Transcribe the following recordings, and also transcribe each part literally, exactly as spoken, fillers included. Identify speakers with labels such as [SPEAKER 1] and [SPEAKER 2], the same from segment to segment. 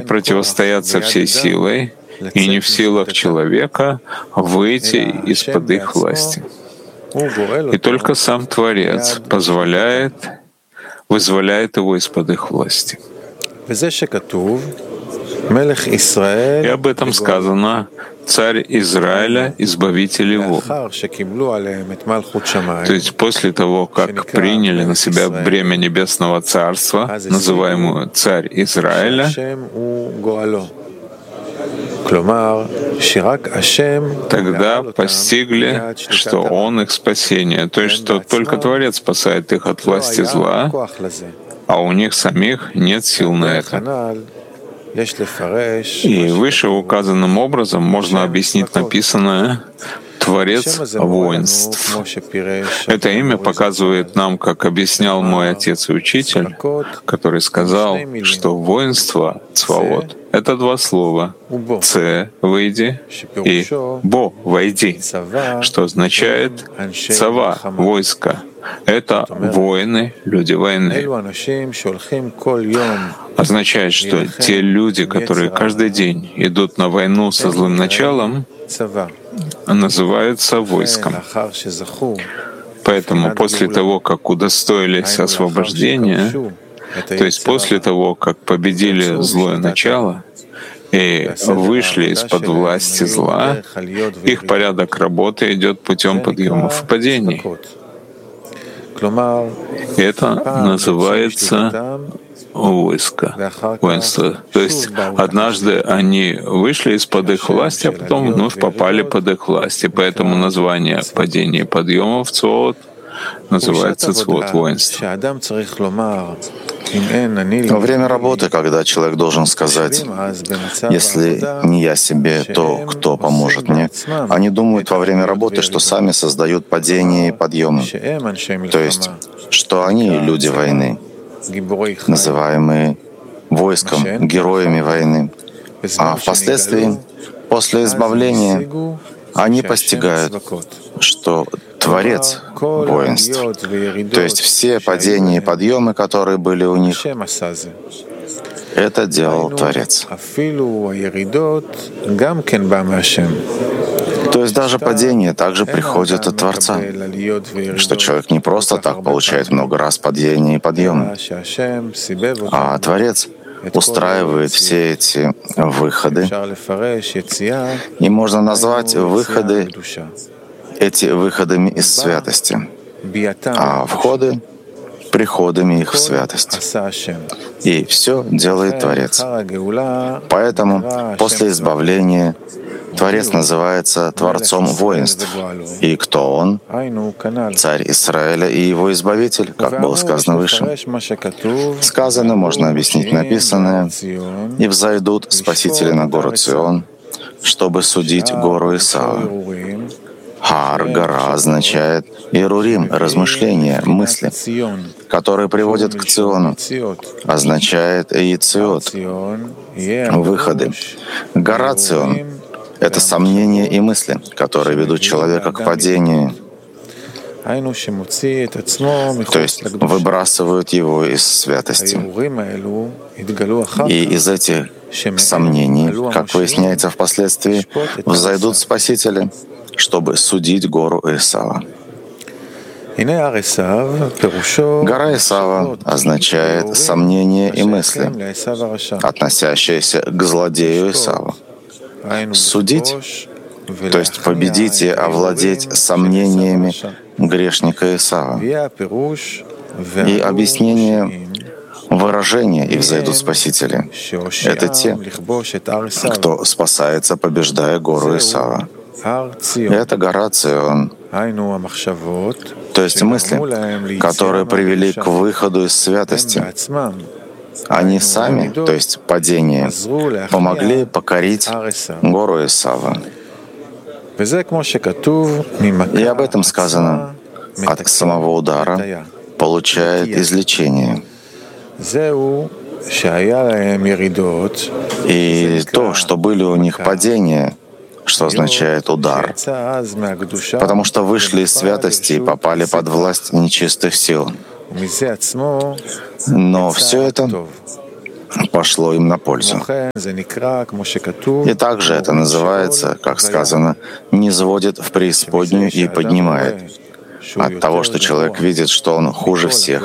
[SPEAKER 1] противостоят со всей силой, и не в силах человека выйти из-под их власти. И только сам Творец позволяет, вызволяет его из-под их власти. И об этом сказано: «Царь Израиля, избавитель его». То есть после того, как приняли на себя бремя Небесного Царства, называемую «Царь Израиля», тогда постигли, что Он их спасение, то есть что только Творец спасает их от власти зла, а у них самих нет сил на это. И выше указанным образом можно объяснить написанное «Творец воинств». Это имя показывает нам, как объяснял мой отец и учитель, который сказал, что воинство, цваот, — это два слова «ц» — «выйди» и «бо» — «войди», что означает «цава» — «войско». Это воины, люди войны. Означает, что те люди, которые каждый день идут на войну со злым началом, называются войском. Поэтому после того, как удостоились освобождения, то есть после того, как победили злое начало и вышли из-под власти зла, их порядок работы идет путем подъемов и падений. И это называется войско, воинство. То есть однажды они вышли из-под их власти, а потом вновь попали под их власть. И поэтому название падения и подъемов цваот называется цваот воинства.
[SPEAKER 2] Во время работы, когда человек должен сказать: «Если не я себе, то кто поможет мне?», они думают во время работы, что сами создают падение и подъемы, то есть что они люди войны, называемые войском, героями войны. А впоследствии, после избавления, они постигают, что Творец воинств, то есть все падения и подъемы, которые были у них, это делал Творец. То есть даже падение также приходит от Творца, что человек не просто так получает много раз падения и подъемы, а Творец устраивает все эти выходы, и можно назвать выходы эти выходами из святости, а входы — приходами их в святость. И все делает Творец. Поэтому после избавления Творец называется Творцом воинств. И кто Он? Царь Израиля и его избавитель, как было сказано выше. Сказано можно объяснить написанное: «И взойдут спасители на гору Цион, чтобы судить гору Исава». Хар, гора, означает Ирурим, размышления, мысли, которые приводят к Циону, означает Ициот, выходы. Гора Цион — это сомнения и мысли, которые ведут человека к падению, то есть выбрасывают его из святости. И из этих сомнений, как выясняется впоследствии, взойдут спасители, чтобы судить гору Исава. Гора Исава означает сомнения и мысли, относящиеся к злодею Исаву. Судить, то есть победить и овладеть сомнениями грешника Исава. И объяснение выражения «и взойдут спасители» — это те, кто спасается, побеждая гору Исава. Это гора Цион, то есть мысли, которые привели к выходу из святости. Они сами, то есть падение, помогли покорить гору Исава. И об этом сказано: от самого удара получает излечение. И то, что были у них падения, что означает удар, потому что вышли из святости и попали под власть нечистых сил. Но все это пошло им на пользу. И также это называется, как сказано, «низводит в преисподнюю и поднимает», от того, что человек видит, что он хуже всех.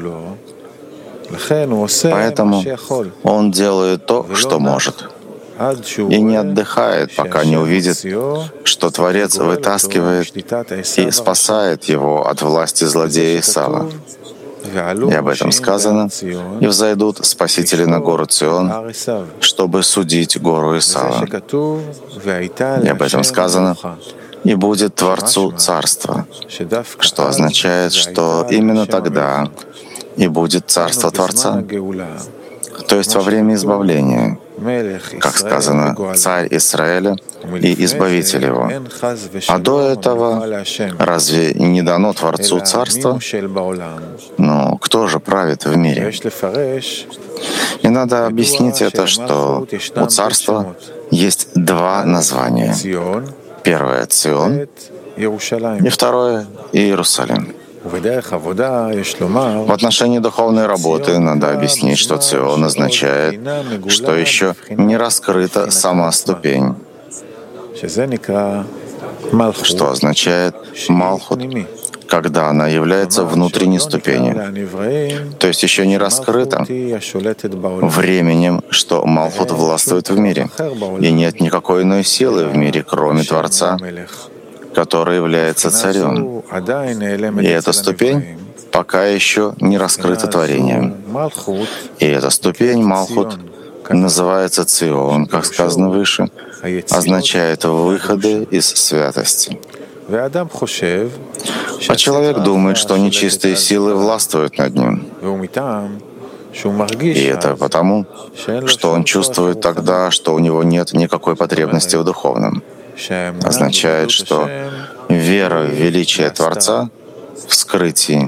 [SPEAKER 2] Поэтому он делает то, что может, и не отдыхает, пока не увидит, что Творец вытаскивает и спасает его от власти злодея Исава. И об этом сказано: «И взойдут спасители на гору Цион, чтобы судить гору Исава». И об этом сказано: «И будет Творцу царство», что означает, что именно тогда и будет царство Творца, то есть во время избавления, как сказано, царь Израиля и избавитель его. А до этого разве не дано Творцу царство? Ну, кто же правит в мире? И надо объяснить это, что у царства есть два названия. Первое — Цион, и второе — Иерусалим. В отношении духовной работы надо объяснить, что Цион означает, что еще не раскрыта сама ступень, что означает Малхут, когда она является внутренней ступенью, то есть еще не раскрыта временем, что Малхут властвует в мире, и нет никакой иной силы в мире, кроме Творца, который является царем. И эта ступень пока еще не раскрыта творением. И эта ступень, Малхут, называется Цион, как сказано выше, означает выходы из святости. А человек думает, что нечистые силы властвуют над ним. И это потому, что он чувствует тогда, что у него нет никакой потребности в духовном. Означает, что вера в величие Творца в скрытии.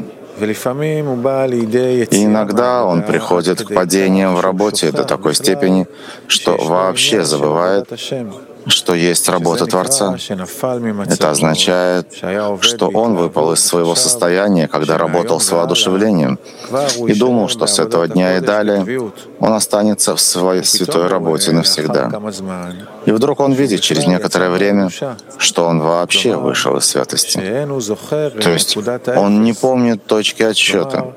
[SPEAKER 2] И иногда он приходит к падениям в работе до такой степени, что вообще забывает, что есть работа Творца. Это означает, что он выпал из своего состояния, когда работал с воодушевлением, и думал, что с этого дня и далее он останется в своей святой работе навсегда. И вдруг он видит через некоторое время, что он вообще вышел из святости. То есть он не помнит точки отсчета.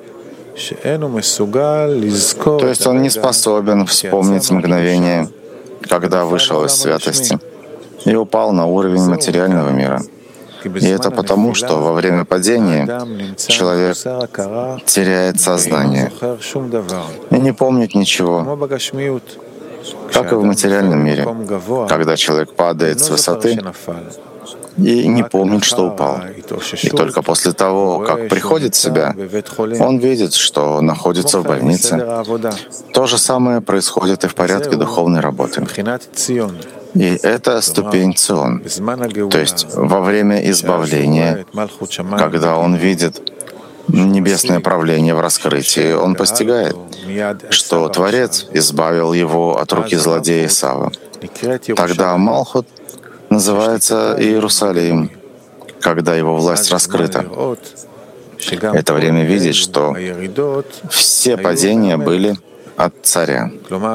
[SPEAKER 2] То есть он не способен вспомнить мгновение, когда вышел из святости и упал на уровень материального мира. И это потому, что во время падения человек теряет сознание и не помнит ничего, как и в материальном мире, когда человек падает с высоты и не помнит, что упал. И только после того, как приходит в себя, он видит, что находится в больнице. То же самое происходит и в порядке духовной работы. И это ступень Цион. То есть во время избавления, когда он видит небесное правление в раскрытии, он постигает, что Творец избавил его от руки злодея Исава. Тогда Малхут называется Иерусалим, когда его власть раскрыта. Это время видеть, что все падения были от царя.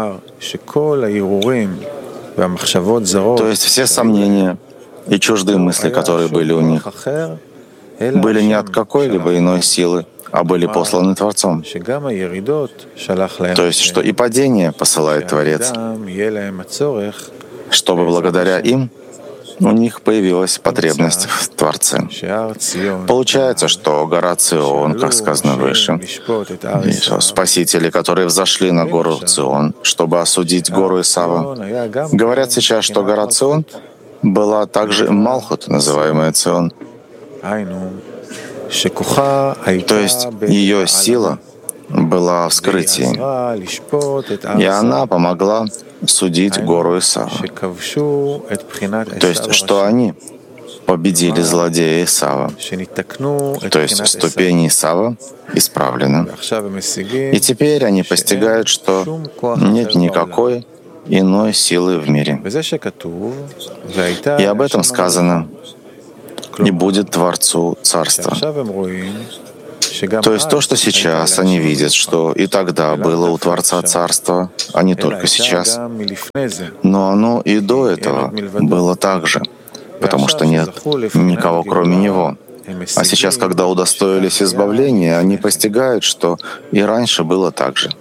[SPEAKER 2] То есть все сомнения и чуждые мысли, которые были у них, были не от какой-либо иной силы, а были посланы Творцом. То есть, что и падение посылает Творец, чтобы благодаря им у них появилась потребность в Творце. Получается, что гора Цион, как сказано выше, спасители, которые взошли на гору Цион, чтобы осудить гору Исава, говорят сейчас, что гора Цион была также Малхут, называемая Цион. То есть ее сила была в скрытии, и она помогла судить гору Исава. То есть, что они победили злодея Исава. То есть ступень Исава исправлена. И теперь они постигают, что нет никакой иной силы в мире. И об этом сказано: «И будет Творцу царство». То есть то, что сейчас они видят, что и тогда было у Творца Царство, а не только сейчас, но оно и до этого было так же, потому что нет никого кроме Него. А сейчас, когда удостоились избавления, они постигают, что и раньше было так же.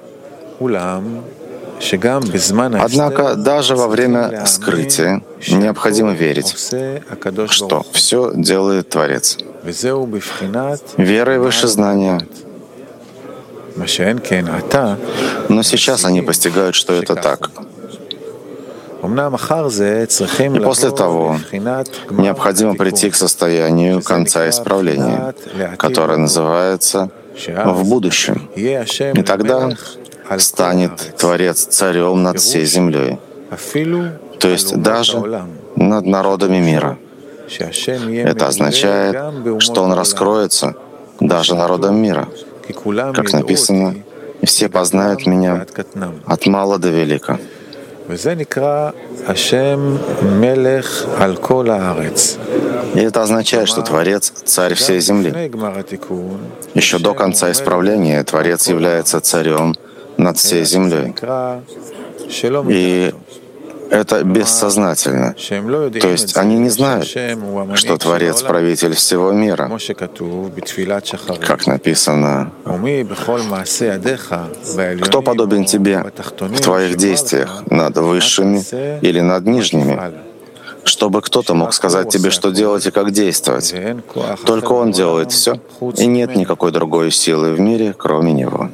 [SPEAKER 2] Однако даже во время скрытия необходимо верить, что все делает Творец. Вера и высшее знание. Но сейчас они постигают, что это так. И после того необходимо прийти к состоянию конца исправления, которое называется «в будущем». И тогда станет Творец царем над всей землей, то есть даже над народами мира. Это означает, что Он раскроется даже народам мира. Как написано, «Все познают Меня от мала до велика». И это означает, что Творец — царь всей земли. Еще до конца исправления Творец является царем над всей землей. И это бессознательно. То есть они не знают, что Творец — правитель всего мира. Как написано, «Кто подобен тебе в твоих действиях над высшими или над нижними?» Чтобы кто-то мог сказать тебе, что делать и как действовать. Только Он делает все, и нет никакой другой силы в мире, кроме Него.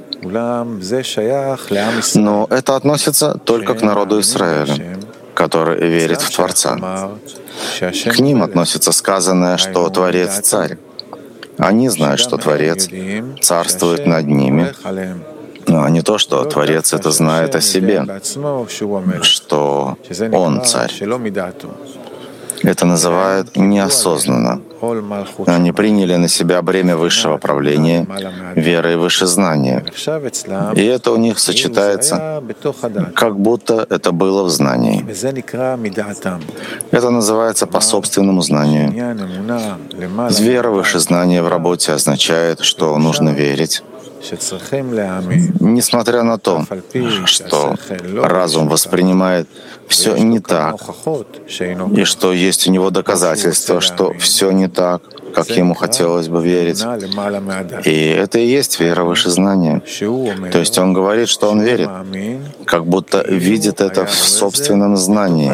[SPEAKER 2] Но это относится только к народу Израиля, который верит в Творца. К ним относится сказанное, что Творец — царь. Они знают, что Творец царствует над ними, а не то, что Творец это знает о себе, что Он царь. Это называют неосознанно. Они приняли на себя бремя высшего правления, веры и высшезнания. И это у них сочетается, как будто это было в знании. Это называется по собственному знанию. Вера, высшезнание в работе означает, что нужно верить. Несмотря на то, что разум воспринимает все не так, и что есть у него доказательства, что все не так, как ему хотелось бы верить. И это и есть вера выше знания. То есть он говорит, что он верит, как будто видит это в собственном знании.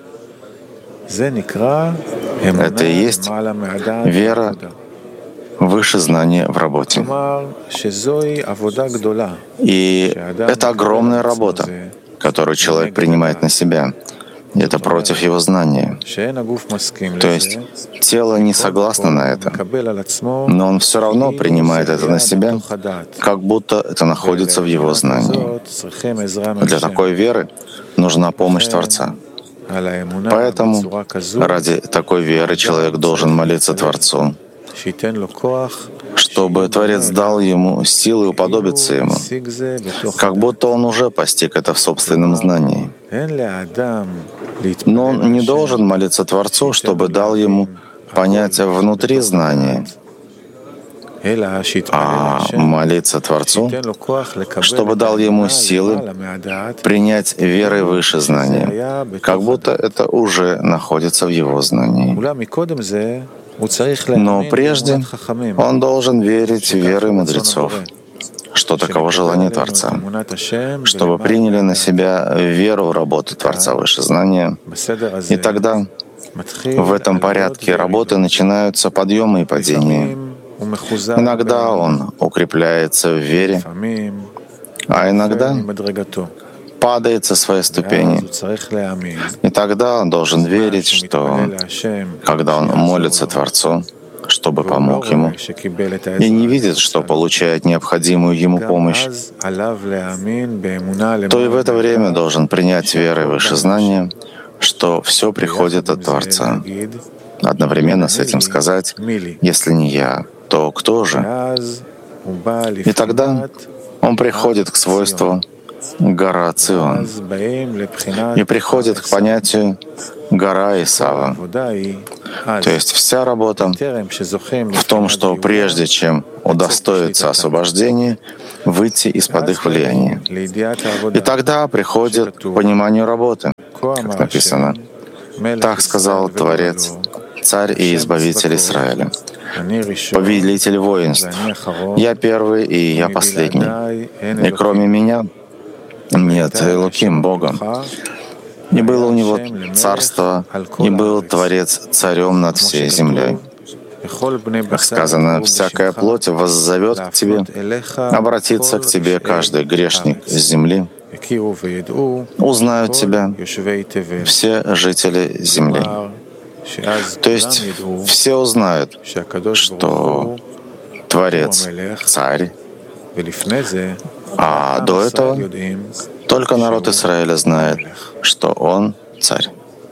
[SPEAKER 2] Это и есть вера выше знания в работе. И это огромная работа, которую человек принимает на себя. Это против его знания. То есть тело не согласно на это, но он все равно принимает это на себя, как будто это находится в его знании. Для такой веры нужна помощь Творца. Поэтому ради такой веры человек должен молиться Творцу, чтобы Творец дал ему силы уподобиться ему, как будто он уже постиг это в собственном знании. Но он не должен молиться Творцу, чтобы дал ему понять внутри знания, а молиться Творцу, чтобы дал ему силы принять верой выше знания, как будто это уже находится в его знании. Но прежде он должен верить в веры мудрецов, что таково желание Творца, чтобы приняли на себя веру в работу Творца выше знания, и тогда в этом порядке работы начинаются подъемы и падения. Иногда он укрепляется в вере, а иногда падает со своей ступени. И тогда он должен верить, что когда он молится Творцу, чтобы помог ему, и не видит, что получает необходимую ему помощь, то и в это время должен принять веру и выше знания, что все приходит от Творца. Одновременно с этим сказать, если не я, то кто же? И тогда он приходит к свойству гора Цион и приходит к понятию гора Исава, То есть вся работа в том, что прежде чем удостоиться освобождения, выйти из-под их влияния. И тогда приходит к пониманию работы, как написано. Так сказал Творец, Царь и Избавитель Израиля, Повелитель воинств. Я первый и я последний. И кроме меня нет Элоким, Бога. Не было у него царства, не был Творец царем над всей землей. Как сказано, всякая плоть воззовет к тебе, обратится к тебе каждый грешник с земли, узнают тебя все жители земли. То есть все узнают, что Творец — Царь, а до этого только народ Израиля знает, что Он — Царь.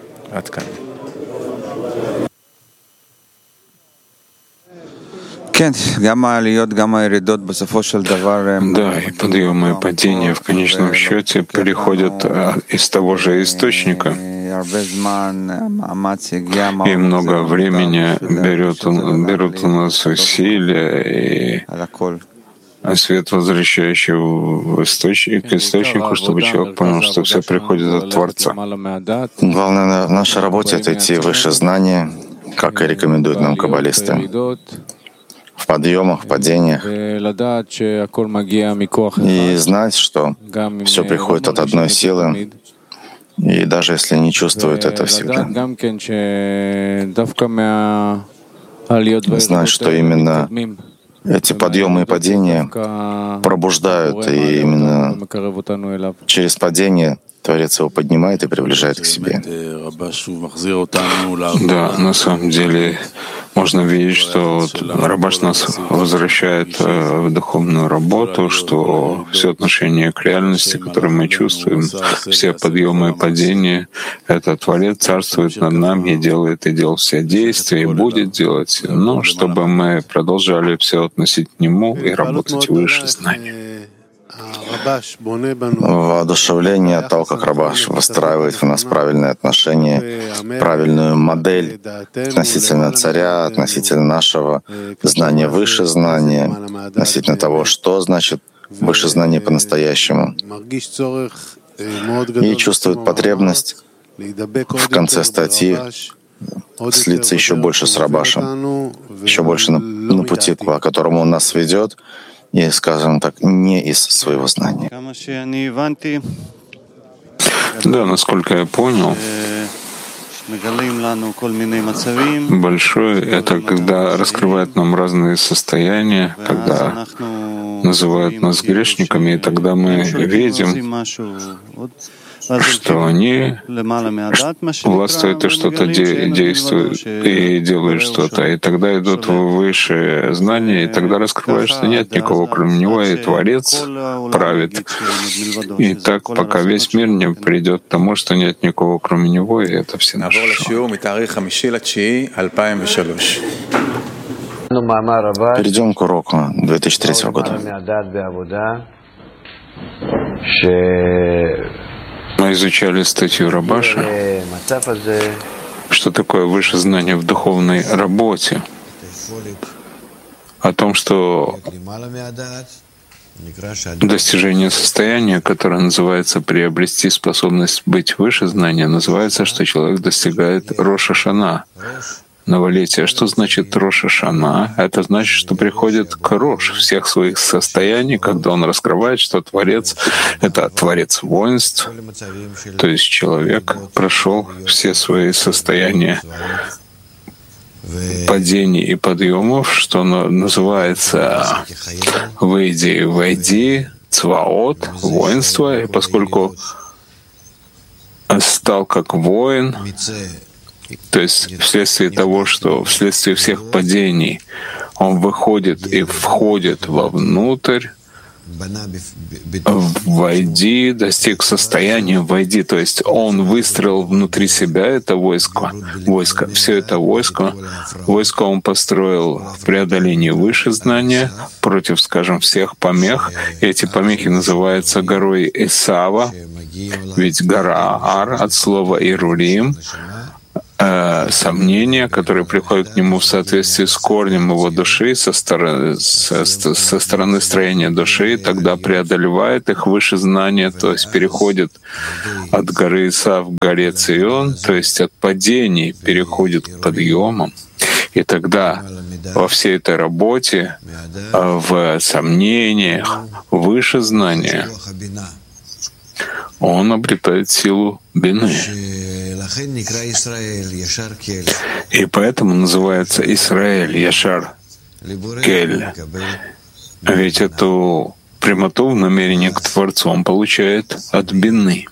[SPEAKER 1] Да, и подъемы и падения в конечном счете переходят из того же источника. И много времени берет, берут у нас усилия и свет, возвращающий в источник, к источнику, чтобы человек понял, что все приходит от Творца.
[SPEAKER 2] Главное в нашей работе — это идти выше знания, как и рекомендуют нам каббалисты. В подъемах, в падениях. И знать, что все приходит от одной силы, и даже если не чувствуют это всегда. Знать, что именно эти подъемы и падения пробуждают, и именно через падение Творец его поднимает и приближает к себе.
[SPEAKER 1] Да, на самом деле можно видеть, что вот Рабаш нас возвращает в духовную работу, что все отношения к реальности, которые мы чувствуем, все подъемы и падения, это Творец царствует над нами и делает, и делал все действия, и будет делать, но чтобы мы продолжали все относить к Нему и работать выше знания.
[SPEAKER 2] Воодушевление от того, как Рабаш выстраивает в нас правильные отношения, правильную модель относительно царя, относительно нашего знания выше знания, относительно того, что значит выше знание по-настоящему. И чувствует потребность в конце статьи слиться еще больше с Рабашем, еще больше на, на пути, по которому он нас ведет, и, скажем так, не из своего знания.
[SPEAKER 1] Да, насколько я понял, большой — это когда раскрывает нам разные состояния, когда называют нас грешниками, и тогда мы видим, что они властвуют и что-то де- действуют, и делают что-то. И тогда идут в высшее знание, и тогда раскрывают, что нет никого, кроме него, и Творец правит. И так, пока весь мир не придет к тому, что нет никого, кроме него, и это все наше.
[SPEAKER 2] Перейдем к уроку две тысячи третьего года.
[SPEAKER 1] Мы изучали статью Рабаша, что такое высшее знание в духовной работе, о том, что достижение состояния, которое называется приобрести способность быть выше знания, называется, что человек достигает Рош ха-Шана, новолетия. Что значит Рош ха-Шана? Это значит, что приходит к Рош всех своих состояний, когда он раскрывает, что Творец — это Творец воинств, то есть человек прошел все свои состояния падений и подъемов, что называется «выйди, войди», «цваот», воинство, и поскольку стал как воин, то есть вследствие того, что вследствие всех падений он выходит и входит вовнутрь, войди, достиг состояния войди, то есть он выстроил внутри себя это войско, войско, все это войско, войско он построил в преодолении выше знания против, скажем, всех помех. И эти помехи называются горой Исава, ведь гора Ар от слова Ирурим э, сомнения, которые приходят к нему в соответствии с корнем его души, со стороны, со, со стороны строения души, тогда преодолевает их выше знания, то есть переходит от горы Исав к горе Цион, то есть от падений переходит к подъемам. И тогда во всей этой работе, в сомнениях, выше знания, он обретает силу бины. И поэтому называется Исраэль Яшар Кель. Ведь эту прямоту в намерении к Творцу он получает от бины.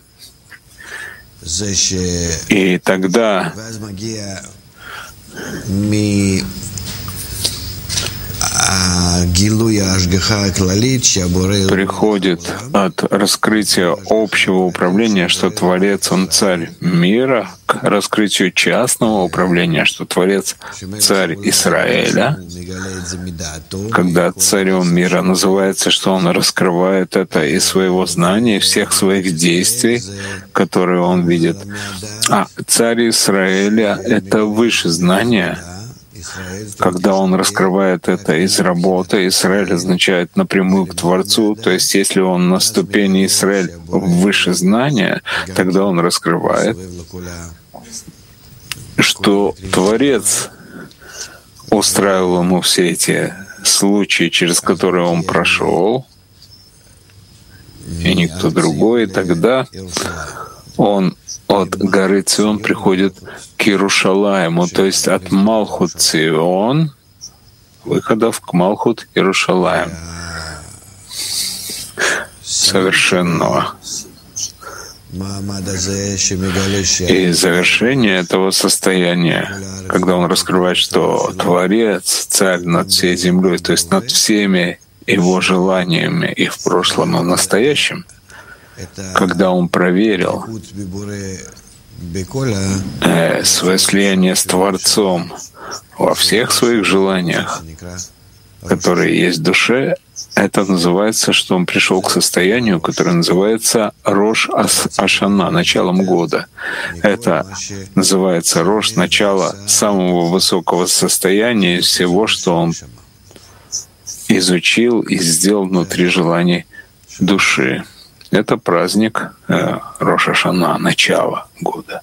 [SPEAKER 1] И тогда приходит от раскрытия общего управления, что Творец, Он царь мира, к раскрытию частного управления, что Творец — царь Израиля. Когда царем мира называется, что он раскрывает это из своего знания, всех своих действий, которые он видит. А царь Израиля — это выше знания. Когда он раскрывает это из работы, Израиль означает напрямую к Творцу, то есть если он на ступени Израиль выше знания, тогда он раскрывает, что Творец устраивал ему все эти случаи, через которые он прошел, и никто другой, и тогда он от горы Цион приходит к Иерушалаиму, то есть от Малхут Цион, выходов к Малхут Иерушалаим, совершенного. И завершение этого состояния, когда он раскрывает, что Творец — царь над всей землей, то есть над всеми его желаниями и в прошлом, и в настоящем, когда он проверил э, свое слияние с Творцом во всех своих желаниях, которые есть в душе, это называется, что он пришел к состоянию, которое называется Рош Ашана, началом года. Это называется Рош, начало самого высокого состояния из всего, что он изучил и сделал внутри желаний души. Это праздник э, Рош Ашана, начало года.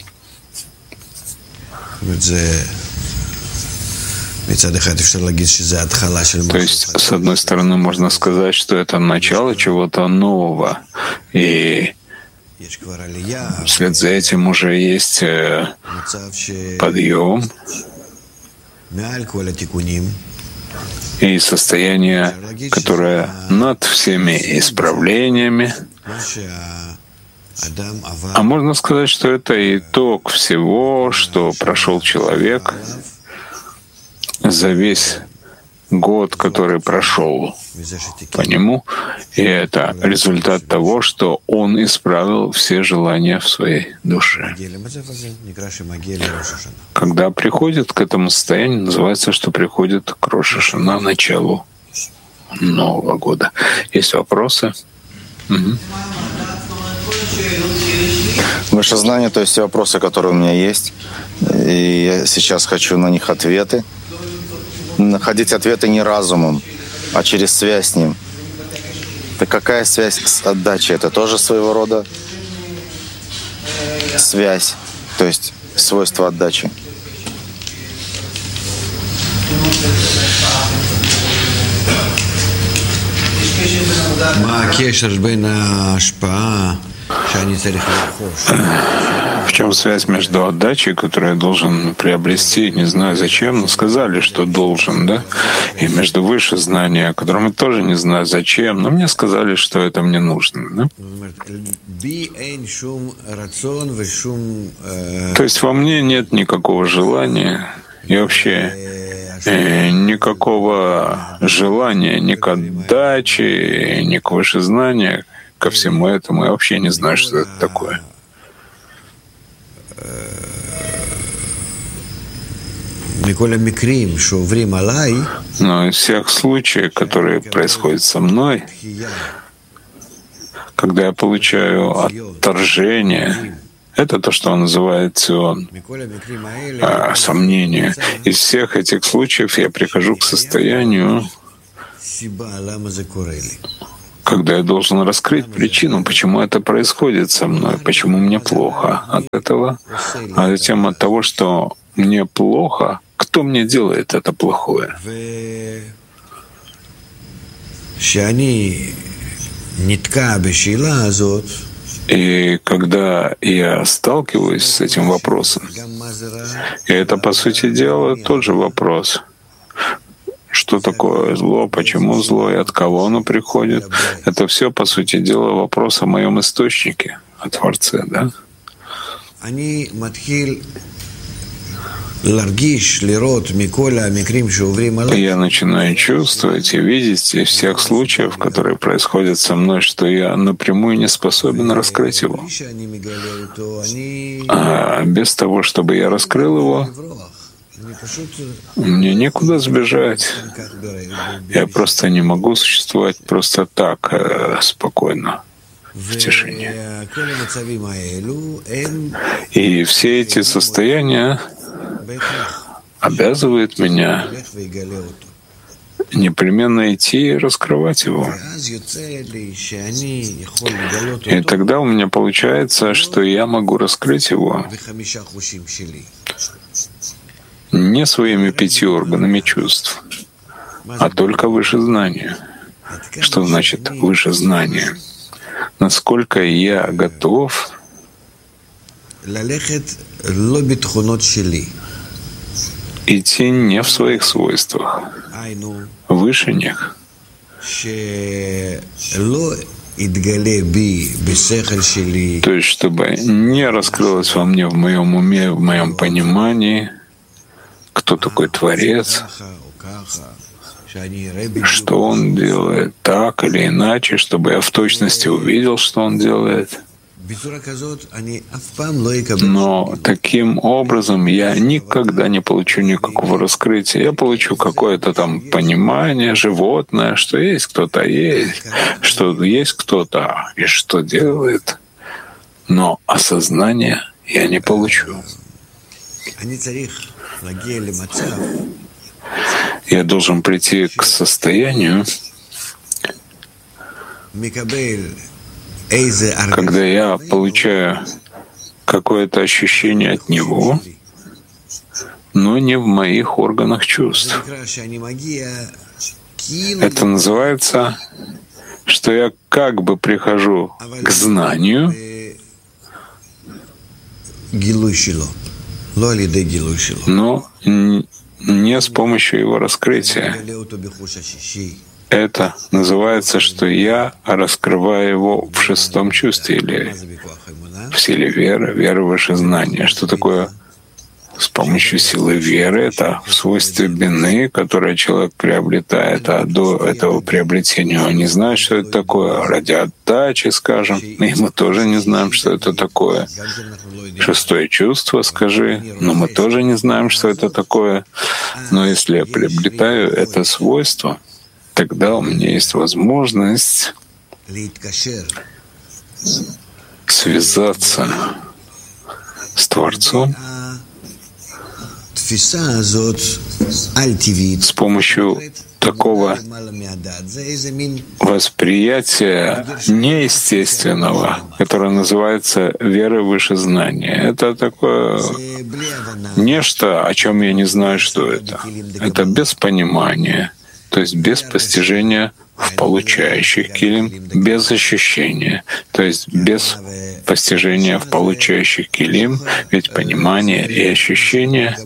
[SPEAKER 1] То есть, с одной стороны, можно сказать, что это начало чего-то нового, и вслед за этим уже есть э, подъем и состояние, которое над всеми исправлениями. А можно сказать, что это итог всего, что прошел человек за весь год, который прошел по нему, и это результат того, что он исправил все желания в своей душе. Когда приходит к этому состоянию, называется, что приходит к Рош Ашана, началу Нового года. Есть вопросы? Угу.
[SPEAKER 2] Ваше знание, то есть вопросы, которые у меня есть, и я сейчас хочу на них ответы. Находить ответы не разумом, а через связь с ним. Так какая связь с отдачей? Это тоже своего рода связь, то есть свойство отдачи.
[SPEAKER 1] В чем связь между отдачей, которую я должен приобрести, не знаю зачем, но сказали, что должен, да? И между выше знания, о котором я тоже не знаю зачем, но мне сказали, что это мне нужно, да? То есть во мне нет никакого желания и вообще э, никакого желания ни к отдаче, ни к вышезнанию, ко всему этому. Я вообще не знаю, что это такое. Но из всех случаев, которые происходят со мной, когда я получаю отторжение Это то, что он называет цион, а, сомнение. Из всех этих случаев я прихожу к состоянию, когда я должен раскрыть причину, почему это происходит со мной, почему мне плохо от этого, а затем от того, что мне плохо, кто мне делает это плохое. И когда я сталкиваюсь с этим вопросом, и это, по сути дела, тот же вопрос, что такое зло, почему зло и от кого оно приходит, это все, по сути дела, вопрос о моем источнике, о Творце, да? Я начинаю чувствовать и видеть из всех случаев, которые происходят со мной, что я напрямую не способен раскрыть его. А без того, чтобы я раскрыл его, мне некуда сбежать. Я просто не могу существовать просто так, э, спокойно, в тишине. И все эти состояния обязывают меня непременно идти и раскрывать его. И тогда у меня получается, что я могу раскрыть его не своими пятью органами чувств, а только выше знания. Что значит выше знания? Насколько я готов идти не в своих свойствах, выше них, то есть чтобы не раскрылось во мне, в моем уме, в моем понимании, кто такой Творец, что Он делает так или иначе, чтобы я в точности увидел, что Он делает. Но таким образом я никогда не получу никакого раскрытия. Я получу какое-то там понимание животное, что есть кто-то есть, что есть кто-то и что делает. Но осознания я не получу. Я должен прийти к состоянию, когда я получаю какое-то ощущение от Него, но не в моих органах чувств. Это называется, что я как бы прихожу к знанию, но не с помощью его раскрытия. Это называется, что я раскрываю его в шестом чувстве или в силе веры, веры выше знания. Что такое с помощью силы веры? Это в свойстве бины, которое человек приобретает, а до этого приобретения он не знает, что это такое. Ради отдачи, скажем, и мы тоже не знаем, что это такое. Шестое чувство, скажи, но мы тоже не знаем, что это такое. Но если я приобретаю это свойство, тогда у меня есть возможность связаться с Творцом с помощью такого восприятия неестественного, которое называется верой выше знания. Это такое нечто, о чем я не знаю, что это. Это без понимания, то есть без постижения в получающих килим, без ощущения, то есть без постижения в получающих килим, ведь понимание и ощущение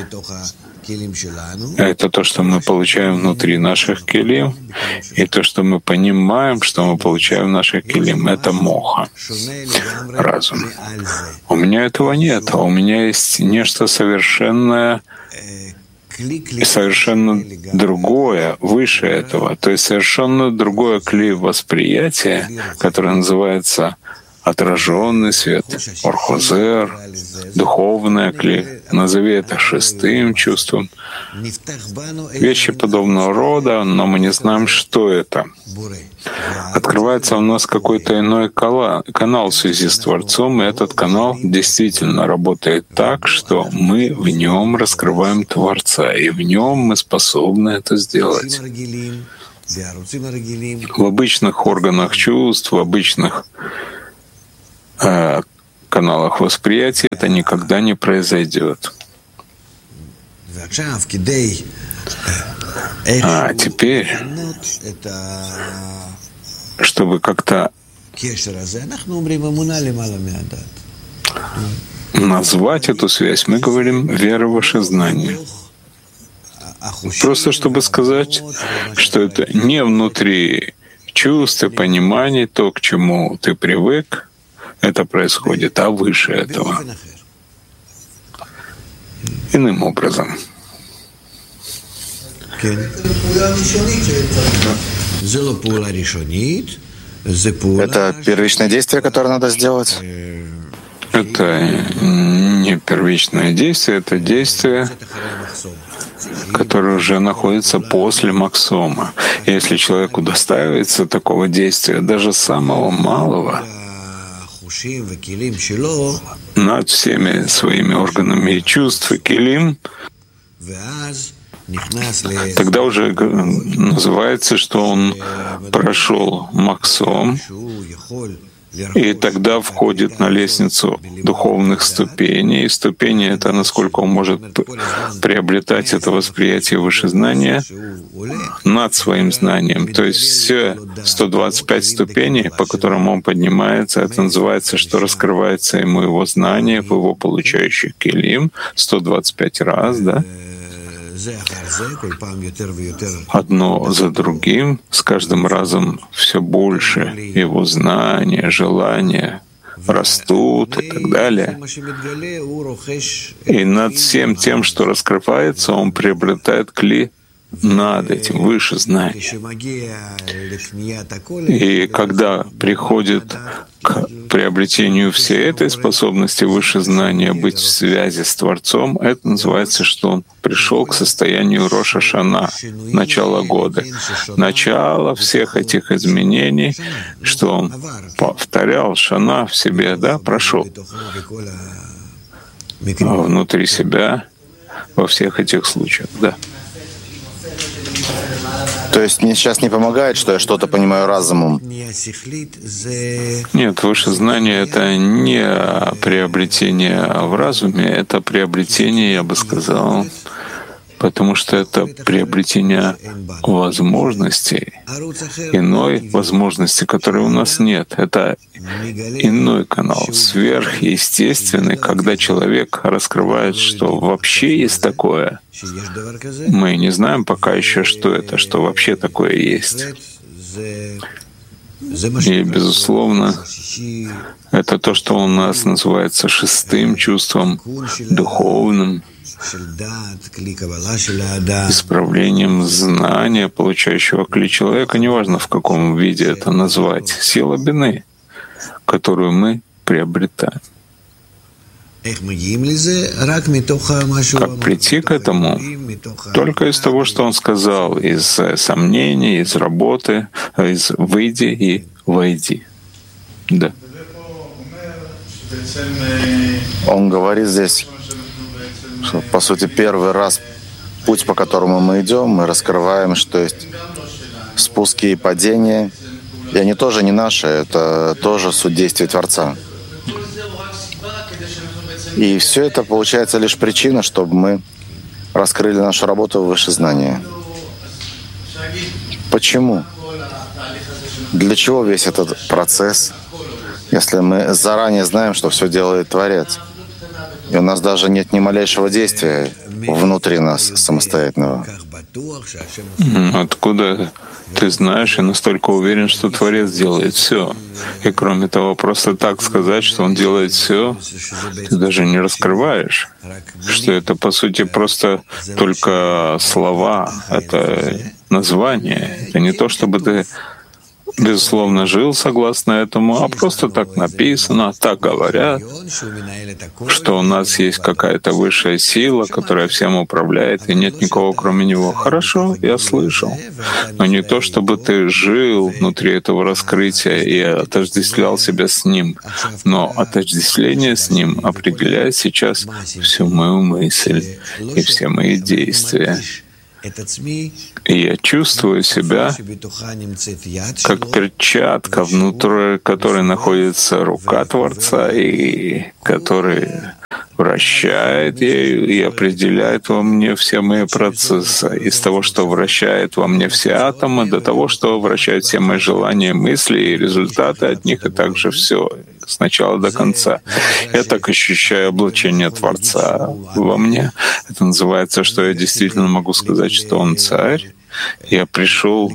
[SPEAKER 1] — это то, что мы получаем внутри наших килим, и то, что мы понимаем, что мы получаем в наших килим, это моха, разум. У меня этого нет, а у меня есть нечто совершенное, и совершенно другое, выше этого, то есть совершенно другое кли восприятия, которое называется отраженный свет, орхозер, духовное кли, назови это шестым чувством. Вещи подобного рода, но мы не знаем, что это. Открывается у нас какой-то иной канал в связи с Творцом, и этот канал действительно работает так, что мы в нем раскрываем Творца, и в нем мы способны это сделать. В обычных органах чувств, в обычных э, каналах восприятия это никогда не произойдет. А теперь, чтобы как-то назвать эту связь, мы говорим «вера в ваше знание». Просто чтобы сказать, что это не внутри чувств и пониманий, то, к чему ты привык, это происходит, а выше этого. Иным образом.
[SPEAKER 2] Это первичное действие, которое надо сделать?
[SPEAKER 1] Это не первичное действие, это действие, которое уже находится после максома. Если человек удостаивается такого действия, даже самого малого, над всеми своими органами чувств и килим, тогда уже называется, что он прошел максом, и тогда входит на лестницу духовных ступеней. И ступени — это насколько он может приобретать это восприятие выше знания над своим знанием. То есть все сто двадцать пять ступеней, по которым он поднимается, это называется, что раскрывается ему его знание в его получающий килим сто двадцать пять раз, да? Одно за другим, с каждым разом все больше его знания, желания растут и так далее. И над всем тем, что раскрывается, он приобретает кли над этим, выше знания. И когда приходит к приобретению всей этой способности выше знания быть в связи с Творцом, это называется, что он пришел к состоянию Рош ха-Шана, начала года, начало всех этих изменений, что он повторял Шана в себе, да, прошел внутри себя во всех этих случаях, да.
[SPEAKER 2] То есть мне сейчас не помогает, что я что-то понимаю разумом?
[SPEAKER 1] Нет, выше знание — это не приобретение в разуме, это приобретение, я бы сказал, потому что это приобретение возможностей, иной возможности, которой у нас нет. Это иной канал, сверхъестественный, когда человек раскрывает, что вообще есть такое. Мы не знаем пока еще, что это, что вообще такое есть. И, безусловно, это то, что у нас называется шестым чувством, духовным, исправлением знания, получающего кли человека, неважно в каком виде это назвать, сила бины, которую мы приобретаем. Как прийти к этому? Только из того, что он сказал, из сомнений, из работы, из «выйди» и «войди». Да.
[SPEAKER 2] Он говорит здесь, что, по сути, первый раз путь, по которому мы идем, мы раскрываем, что есть спуски и падения, и они тоже не наши, это тоже суть действий Творца. И все это получается лишь причина, чтобы мы раскрыли нашу работу в выше знания. Почему? Для чего весь этот процесс, если мы заранее знаем, что все делает Творец? И у нас даже нет ни малейшего действия внутри нас самостоятельного.
[SPEAKER 1] Откуда ты знаешь и настолько уверен, что Творец делает все? И кроме того, просто так сказать, что Он делает все, ты даже не раскрываешь, что это по сути просто только слова, это название. Это не то, чтобы ты безусловно, жил согласно этому, а просто так написано, так говорят, что у нас есть какая-то высшая сила, которая всем управляет, и нет никого, кроме него. Хорошо, я слышал. Но не то, чтобы ты жил внутри этого раскрытия и отождествлял себя с ним, но отождествление с ним определяет сейчас всю мою мысль и все мои действия. И я чувствую себя как перчатка, внутри которой находится рука Творца, и который вращает ею и определяет во мне все мои процессы. Из того, что вращает во мне все атомы, до того, что вращает все мои желания, мысли и результаты от них, и также все с начала до конца. Я так ощущаю облачение Творца во мне. Это называется, что я действительно могу сказать, что Он царь. Я пришел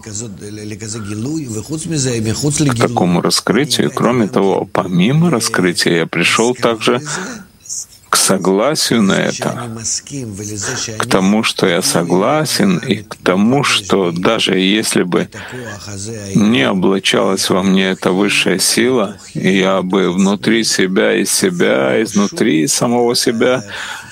[SPEAKER 1] к такому раскрытию. Кроме того, помимо раскрытия, я пришел также к согласию на это, к тому, что я согласен, и к тому, что даже если бы не облачалась во мне эта высшая сила, я бы внутри себя, из себя, изнутри самого себя,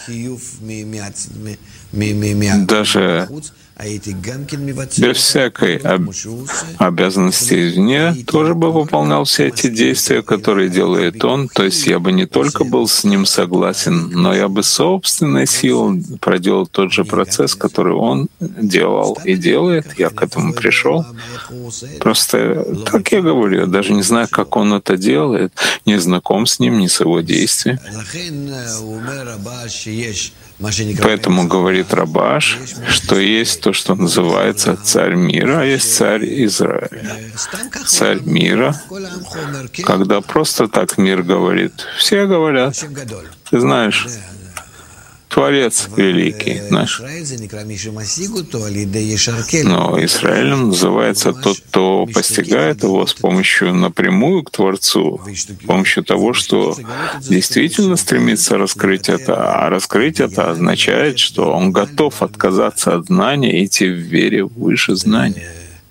[SPEAKER 1] даже без всякой об... обязанности извне, тоже бы выполнял все эти действия, которые делает он. То есть я бы не только был с ним согласен, но я бы собственной силой проделал тот же процесс, который он делал и делает. Я к этому пришел. Просто так я говорю, я даже не знаю, как он это делает, не знаком с ним, не с его действиями. Поэтому говорит Рабаш, что есть то, что называется царь мира, а есть царь Израиля. Царь мира, когда просто так мир говорит, все говорят, ты знаешь, Творец великий наш. Но Израилем называется тот, кто постигает его с помощью напрямую к Творцу, с помощью того, что действительно стремится раскрыть это. А раскрыть это означает, что он готов отказаться от знания и идти в вере выше знания.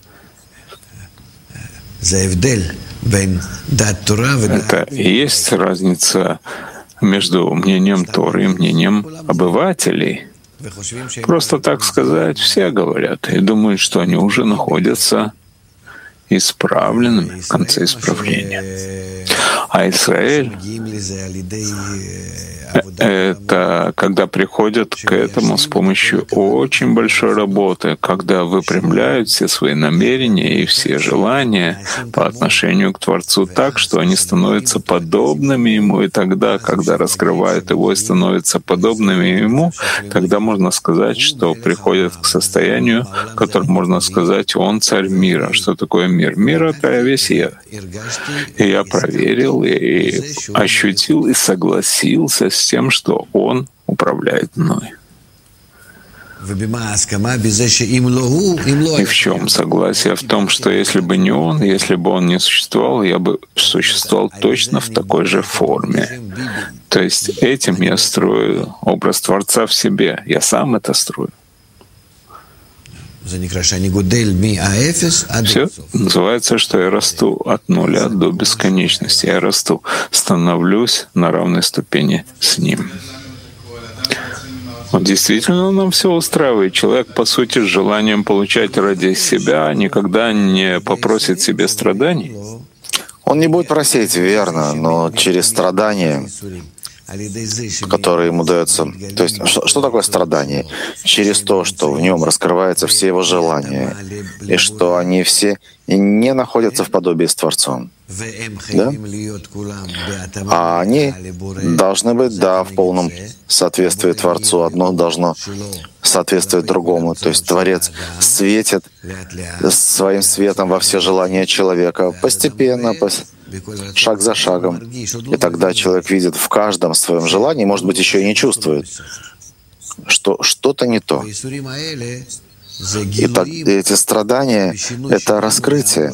[SPEAKER 1] Это и есть разница между мнением Торы и мнением обывателей. Просто так сказать, все говорят и думают, что они уже находятся исправленными в конце исправления. А Израиль — это когда приходят к этому с помощью очень большой работы, когда выпрямляют все свои намерения и все желания по отношению к Творцу так, что они становятся подобными Ему, и тогда, когда раскрывают Его и становятся подобными Ему, тогда можно сказать, что приходят к состоянию, в котором можно сказать, Он царь мира. Что такое мир? Мир — это весь я. И я проверил, и ощутил, и согласился с тем, что Он управляет мной. И в чем согласие? В том, что если бы не Он, если бы Он не существовал, я бы существовал точно в такой же форме. То есть этим я строю образ Творца в себе. Я сам это строю. Все называется, что я расту от нуля до бесконечности. Я расту, становлюсь на равной ступени с Ним. Вот действительно нам все устраивает. Человек, по сути, с желанием получать ради себя никогда не попросит себе страданий.
[SPEAKER 2] Он не будет просить, верно, но через страдания, которые ему даются. То есть, что, что такое страдание? Через то, что в нем раскрываются все его желания, и что они все не находятся в подобии с Творцом. Да? А они должны быть, да, в полном соответствии Творцу. Одно должно соответствовать другому. То есть Творец светит своим светом во все желания человека постепенно, шаг за шагом. И тогда человек видит в каждом своем желании, может быть, еще и не чувствует, что что-то не то. И так, эти страдания — это раскрытие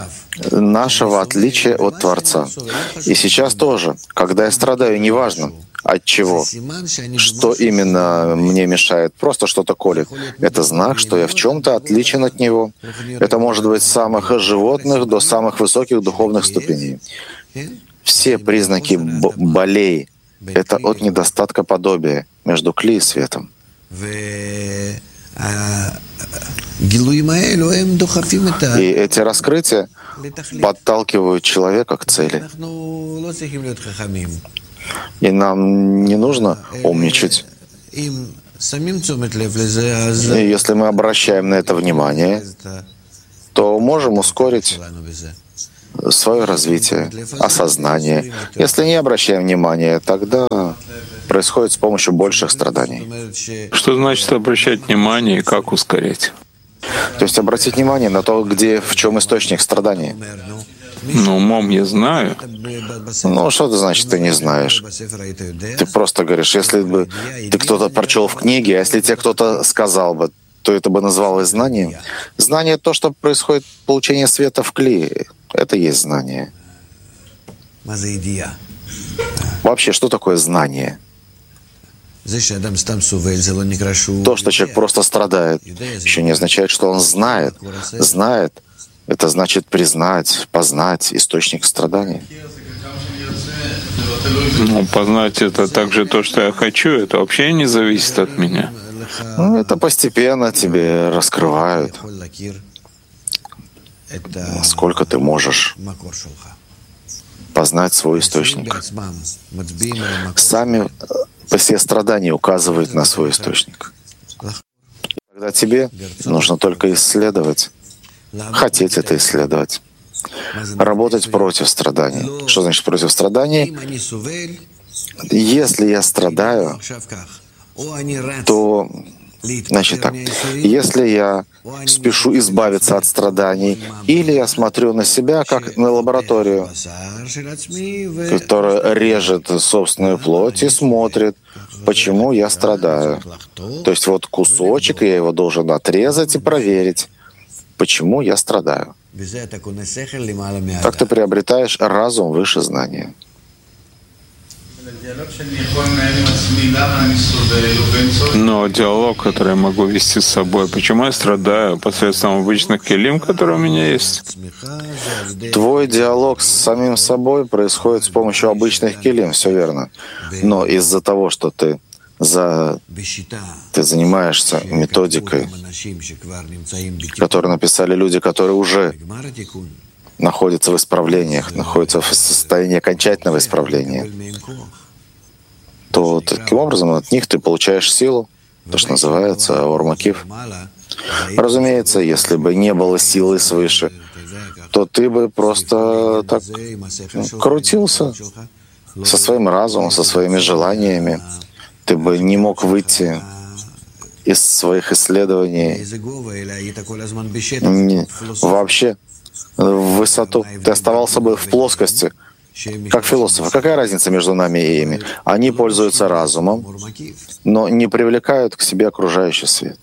[SPEAKER 2] нашего отличия от Творца. И сейчас тоже, когда я страдаю, неважно, От чего? Что именно мне мешает? Просто что-то колет. Это знак, что я в чем-то отличен от него. Это может быть с самых животных до самых высоких духовных ступеней. Все признаки болей — это от недостатка подобия между кли и светом. И эти раскрытия подталкивают человека к цели. И нам не нужно умничать. И если мы обращаем на это внимание, то можем ускорить свое развитие, осознание. Если не обращаем внимания, тогда происходит с помощью больших страданий.
[SPEAKER 1] Что значит обращать внимание и как ускорять?
[SPEAKER 2] То есть обратить внимание на то, где, в чем источник страданий.
[SPEAKER 1] Ну, умом я знаю.
[SPEAKER 2] Ну, что это значит, ты не знаешь? Ты просто говоришь, если бы ты кто-то прочел в книге, а если тебе кто-то сказал бы, то это бы называлось знанием. Знание — то, что происходит получение света в кли. Это и есть знание. Вообще, что такое знание? То, что человек просто страдает, еще не означает, что он знает. Знает — это значит признать, познать источник страданий.
[SPEAKER 1] Ну, познать — это также то, что я хочу, это вообще не зависит от меня.
[SPEAKER 2] Ну, это постепенно тебе раскрывают, насколько ты можешь познать свой источник. Сами все страдания указывают на свой источник. Когда тебе нужно только исследовать, хотеть это исследовать, работать против страданий. Что значит против страданий? Если я страдаю, то, значит так, если я спешу избавиться от страданий, или я смотрю на себя как на лабораторию, которая режет собственную плоть и смотрит, почему я страдаю. То есть вот кусочек, я его должен отрезать и проверить, почему я страдаю. Так ты приобретаешь разум выше знания.
[SPEAKER 1] Но диалог, который я могу вести с собой, почему я страдаю посредством обычных келим, которые у меня есть?
[SPEAKER 2] Твой диалог с самим собой происходит с помощью обычных келим, все верно. Но из-за того, что ты за ты занимаешься методикой, которую написали люди, которые уже находятся в исправлениях, находятся в состоянии окончательного исправления, то таким образом от них ты получаешь силу, то, что называется ормакив. Разумеется, если бы не было силы свыше, то ты бы просто так крутился со своим разумом, со своими желаниями. Ты бы не мог выйти из своих исследований не, вообще в высоту. Ты оставался бы в плоскости, как философы. Какая разница между нами и ими? Они пользуются разумом, но не привлекают к себе окружающий свет.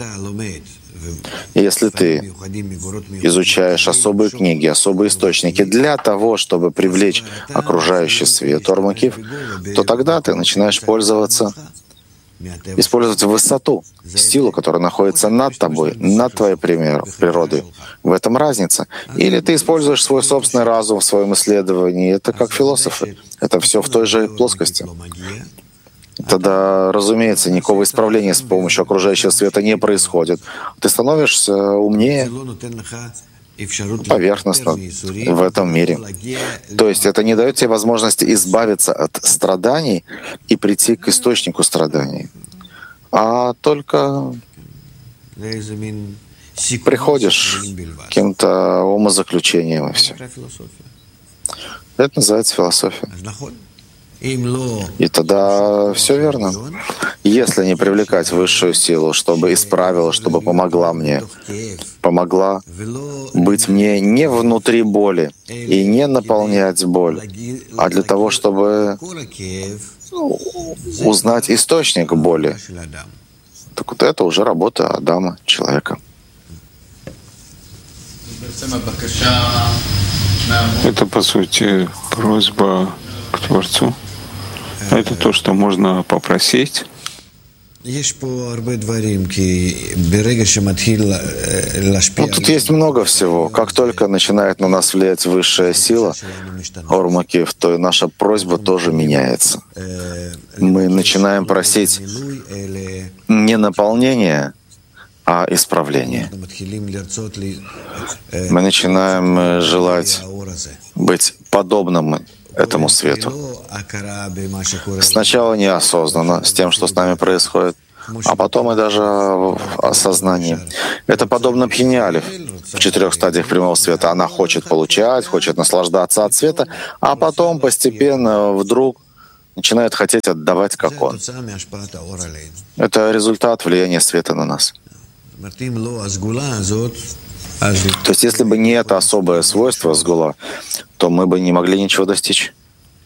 [SPEAKER 2] И если ты изучаешь особые книги, особые источники для того, чтобы привлечь окружающий свет, ормакив, то тогда ты начинаешь пользоваться, использовать высоту, силу, которая находится над тобой, над твоей природой. В этом разница. Или ты используешь свой собственный разум в своем исследовании. Это как философы. Это все в той же плоскости. Тогда, разумеется, никакого исправления с помощью окружающего света не происходит. Ты становишься умнее, поверхностно в этом мире. То есть это не дает тебе возможности избавиться от страданий и прийти к источнику страданий, а только приходишь к каким-то умозаключениям и все. Это называется философия. И тогда все верно. Если не привлекать высшую силу, чтобы исправила, чтобы помогла мне, помогла быть мне не внутри боли и не наполнять боль, а для того, чтобы узнать источник боли, так вот это уже работа Адама, человека.
[SPEAKER 1] Это, по сути, просьба к Творцу. Это то, что можно попросить.
[SPEAKER 2] Ну, тут есть много всего. Как только начинает на нас влиять высшая сила, Ормакив, то и наша просьба тоже меняется. Мы начинаем просить не наполнение, а исправление. Мы начинаем желать быть подобным этому свету. Сначала неосознанно, с тем, что с нами происходит, а потом и даже в осознании. Это подобно пхине алеф в четырех стадиях прямого света. Она хочет получать, хочет наслаждаться от света, а потом постепенно вдруг начинает хотеть отдавать, как он. Это результат влияния света на нас. То есть, если бы не это особое свойство сгула, то мы бы не могли ничего достичь.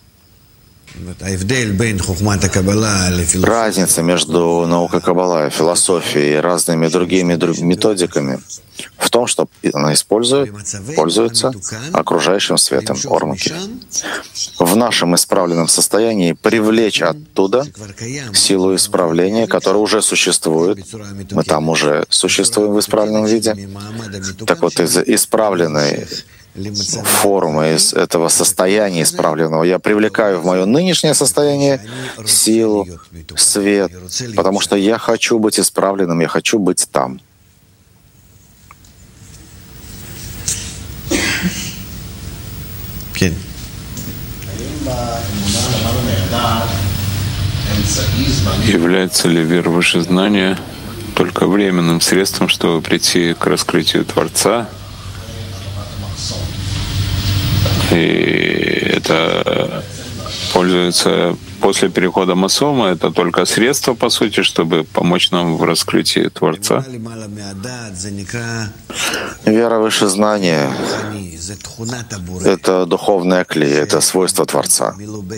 [SPEAKER 2] Разница между наукой Каббала, философией и разными другими методиками в том, что она использует, пользуется окружающим светом Ормаки. В нашем исправленном состоянии привлечь оттуда силу исправления, которая уже существует. Мы там уже существуем в исправленном виде. Так вот, из исправленной формы, из этого состояния исправленного я привлекаю в мое нынешнее состояние силу, свет, потому что я хочу быть исправленным, я хочу быть там.
[SPEAKER 1] Является ли вера выше знания только временным средством, чтобы прийти к раскрытию Творца? И это пользуется после перехода Масома, это только средство, по сути, чтобы помочь нам в раскрытии Творца.
[SPEAKER 2] Вера выше знания — это духовная клей, это свойство Творца,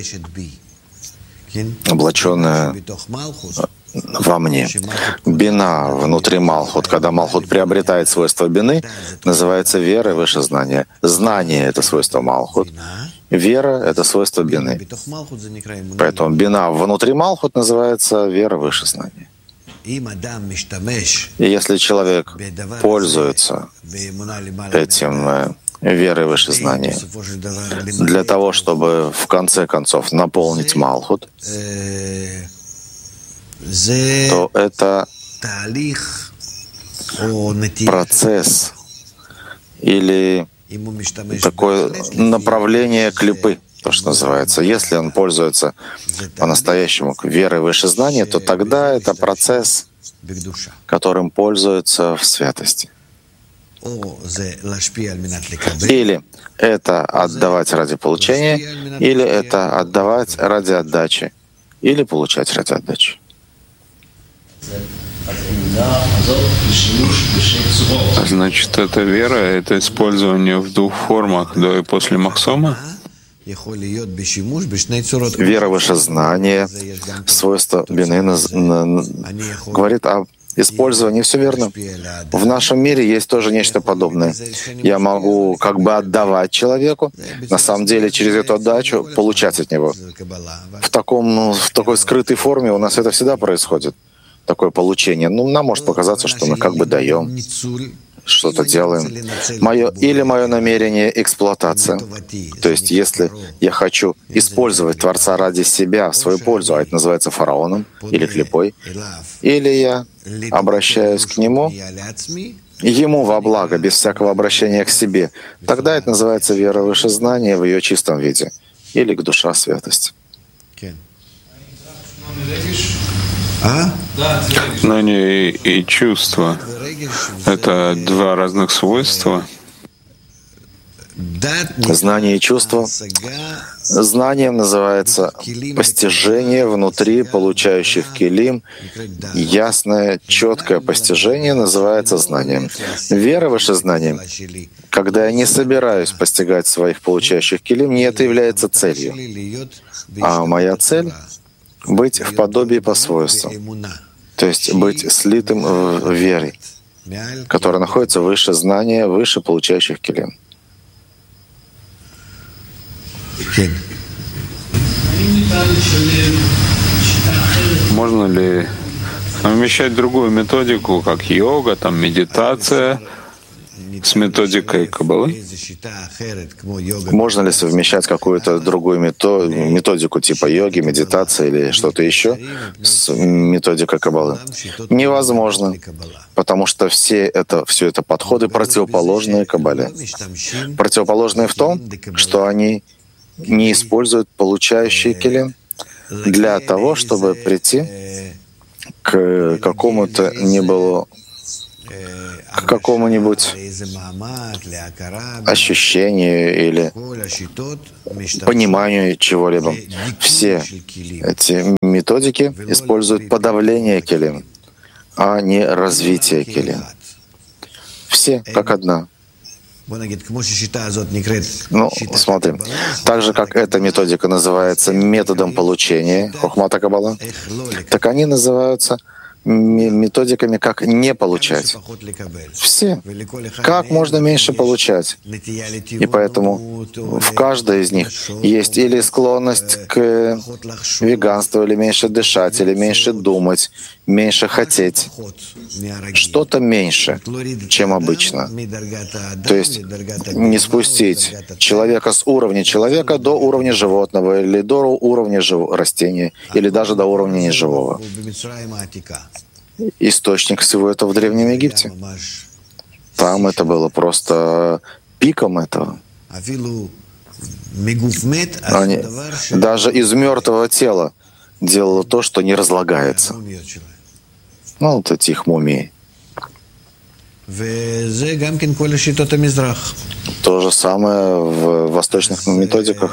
[SPEAKER 2] облаченное во мне. Бина внутри Малхут, когда Малхут приобретает свойство бины, называется верой выше знания. Знание — это свойство Малхут. Вера — это свойство бины. Поэтому бина внутри Малхут называется вера выше знания. И если человек пользуется этим верой выше знания для того, чтобы в конце концов наполнить Малхут, то это процесс или такое направление клипы, то, что называется. Если он пользуется по-настоящему верой выше знания, то тогда это процесс, которым пользуется в святости. Или это отдавать ради получения, или это отдавать ради отдачи, или получать ради отдачи.
[SPEAKER 1] Значит, это вера, это использование в двух формах до и после Махсома?
[SPEAKER 2] Вера выше знания, свойство бины говорит о использовании. Все верно. В нашем мире есть тоже нечто подобное. Я могу как бы отдавать человеку, на самом деле через эту отдачу получать от него. В, таком, ну, в такой скрытой форме у нас это всегда происходит. Такое получение. Ну, нам может показаться, что мы как бы даем, что-то делаем. Мое, или мое намерение — эксплуатация. То есть, если я хочу использовать Творца ради себя в свою пользу, а это называется фараоном или клипой, или я обращаюсь к Нему, Ему во благо, без всякого обращения к себе, тогда это называется вера выше знания в ее чистом виде, или к душа святости.
[SPEAKER 1] Знание и чувство — это два разных свойства.
[SPEAKER 2] Знание и чувство. Знанием называется постижение внутри получающих килим. Ясное, четкое постижение называется знанием. Вера выше знанием. Когда я не собираюсь постигать своих получающих килим, не это является целью. А моя цель — быть в подобии по свойству. То есть быть слитым в вере, которая находится выше знания, выше получающих килим.
[SPEAKER 1] Можно ли совмещать другую методику, как йога, там, медитация, с методикой Каббалы?
[SPEAKER 2] Можно ли совмещать какую-то другую методику типа йоги, медитации или что-то еще с методикой Каббалы? Невозможно, потому что все это, все это подходы противоположные Каббале. Противоположные в том, что они не используют получающие келим для того, чтобы прийти к какому-то не было к какому-нибудь ощущению или пониманию чего-либо. Все эти методики используют подавление келим, а не развитие келим. Все как одна. Ну, смотрим. Так же, как эта методика называется методом получения, хохмата Каббала, так они называются методиками, как не получать. Все. Как можно меньше получать. И поэтому в каждой из них есть или склонность к веганству, или меньше дышать, или меньше думать, меньше хотеть. Что-то меньше, чем обычно. То есть не спустить человека с уровня человека до уровня животного, или до уровня жив... растения, или даже до уровня неживого. Источник всего этого в Древнем Египте. Там это было просто пиком этого. Они даже из мертвого тела делало то, что не разлагается. Ну, вот эти их мумии. То же самое в восточных методиках.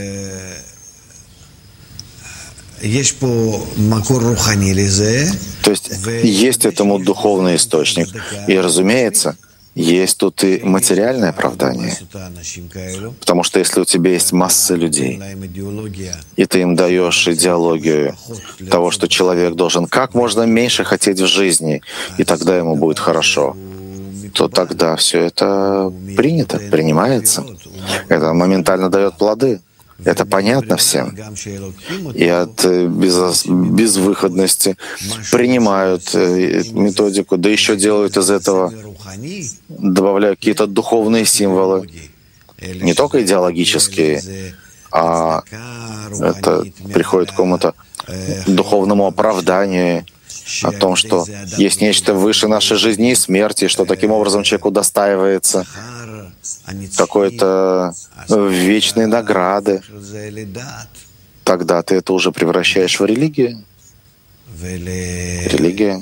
[SPEAKER 2] То есть есть этому духовный источник. И, разумеется, есть тут и материальное оправдание. Потому что если у тебя есть масса людей, и ты им даешь идеологию того, что человек должен как можно меньше хотеть в жизни, и тогда ему будет хорошо, то тогда все это принято, принимается. Это моментально дает плоды. Это понятно всем. И от без, безвыходности принимают методику, да еще делают из этого, добавляют какие-то духовные символы, не только идеологические, а это приходит к какому-то духовному оправданию, о том, что есть нечто выше нашей жизни и смерти, что таким образом человек удостаивается какой-то вечной награды. Тогда ты это уже превращаешь в религию. Религия.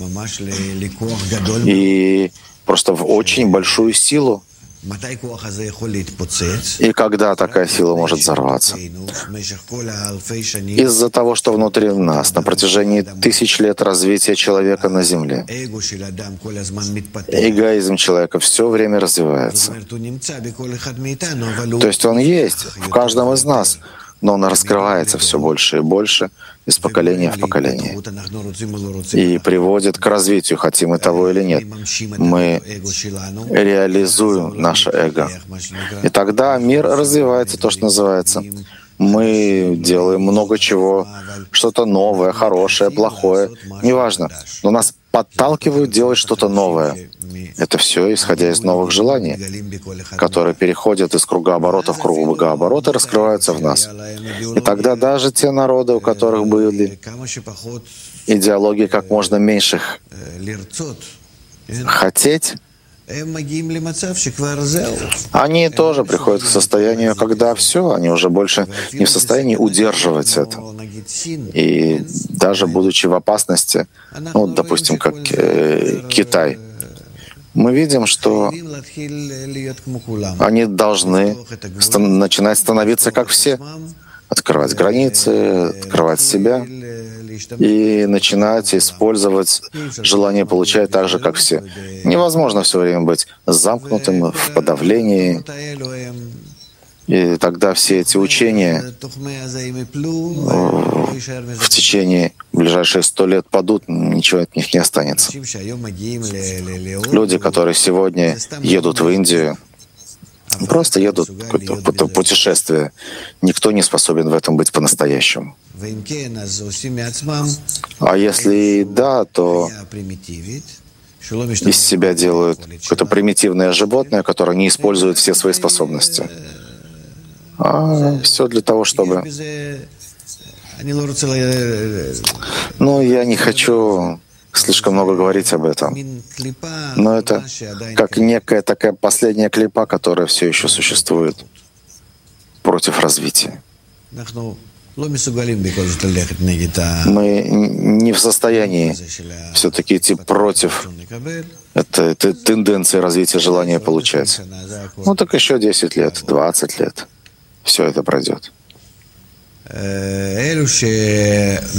[SPEAKER 2] И просто в очень большую силу. И когда такая сила может взорваться? Из-за того, что внутри нас на протяжении тысяч лет развития человека на Земле эгоизм человека все время развивается. То есть он есть в каждом из нас, но он раскрывается все больше и больше из поколения в поколение и приводит к развитию, хотим мы того или нет. Мы реализуем наше эго. И тогда мир развивается, то, что называется. Мы делаем много чего, что-то новое, хорошее, плохое, неважно. Но нас подталкивают делать что-то новое. Это все исходя из новых желаний, которые переходят из кругооборота в кругооборот и раскрываются в нас. И тогда даже те народы, у которых были идеологии как можно меньше хотеть, они тоже приходят к состоянию, когда все, они уже больше не в состоянии удерживать это. И даже будучи в опасности, ну, допустим, как э, Китай, мы видим, что они должны стан- начинать становиться как все, открывать границы, открывать себя и начинать использовать желание получать так же, как все. Невозможно все время быть замкнутым в подавлении. И тогда все эти учения в течение ближайших сто лет падут, ничего от них не останется. Люди, которые сегодня едут в Индию, Просто едут какое-то путешествие. Никто не способен в этом быть по-настоящему. А если и да, то из себя делают какое-то примитивное животное, которое не использует все свои способности. А все для того, чтобы... Но я не хочу слишком много говорить об этом. Но это как некая такая последняя клипа, которая все еще существует против развития. Мы не в состоянии все-таки идти против этой, этой тенденции развития желания получать. Ну так еще десять лет, двадцать лет. Все это пройдет.